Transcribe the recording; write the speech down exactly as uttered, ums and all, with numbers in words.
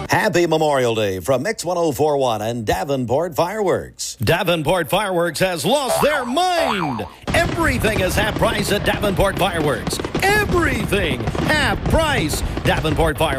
Happy Memorial Day from Mix ten forty-one and Davenport Fireworks. Davenport Fireworks has lost their mind. Everything is half price at Davenport Fireworks. Everything half price. Davenport Fireworks.